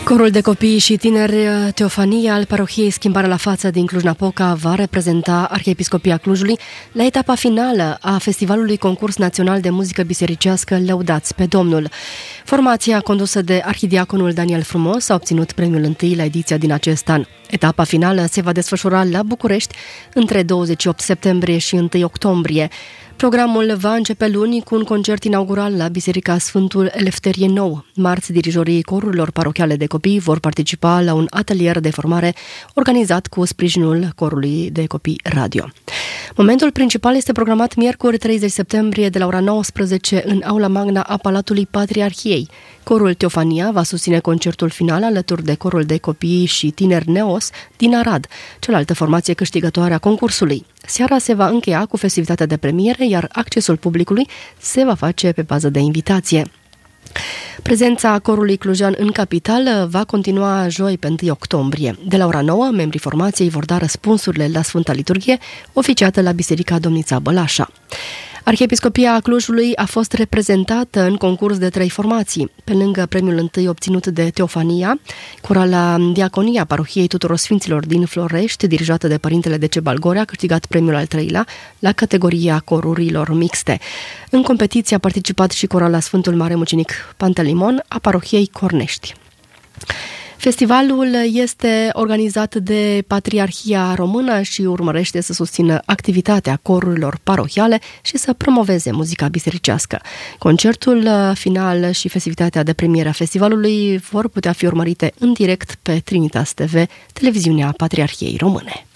Corul de copii și tineri Teofania al parohiei Schimbarea la Față din Cluj-Napoca va reprezenta Arhiepiscopia Clujului la etapa finală a Festivalului Concurs Național de Muzică Bisericească Lăudați pe Domnul. Formația condusă de arhidiaconul Daniel Frumos a obținut premiul întâi la ediția din acest an. Etapa finală se va desfășura la București între 28 septembrie și 1 octombrie. Programul va începe luni cu un concert inaugural la Biserica Sfântul Elefterie Nou. Marți, dirijorii corurilor parochiale de copii vor participa la un atelier de formare organizat cu sprijinul corului de copii radio. Momentul principal este programat miercuri 30 septembrie de la ora 19 în aula magna a Palatului Patriarhiei. Corul Teofania va susține concertul final alături de corul de copii și tineri Neos din Arad, cealaltă formație câștigătoare a concursului. Seara se va încheia cu festivitatea de premiere, iar accesul publicului se va face pe bază de invitație. Prezența corului clujean în capitală va continua joi pe 1 octombrie. De la ora 9, membrii formației vor da răspunsurile la Sfânta Liturghie, oficiată la Biserica Domnița Bălașa. Arhiepiscopia Clujului a fost reprezentată în concurs de 3 formații. Pe lângă premiul întâi obținut de Teofania, corala Diaconia Parohiei Tuturor Sfinților din Florești, dirijată de părintele Decebal Gorea, a câștigat premiul al 3-lea la categoria corurilor mixte. În competiție a participat și corala Sfântul Mare Mucenic Pantelimon a Parohiei Cornești. Festivalul este organizat de Patriarhia Română și urmărește să susțină activitatea corurilor parohiale și să promoveze muzica bisericească. Concertul final și festivitatea de premieră a festivalului vor putea fi urmărite în direct pe Trinitas TV, televiziunea Patriarhiei Române.